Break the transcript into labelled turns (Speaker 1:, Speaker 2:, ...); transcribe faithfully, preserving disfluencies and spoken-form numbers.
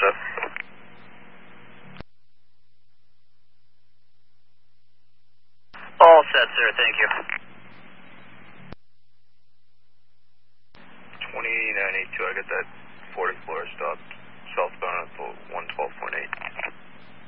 Speaker 1: up. All set, sir. Thank you.
Speaker 2: twenty-nine eighty-two, I got that forty floor stop southbound at one twelve point eight.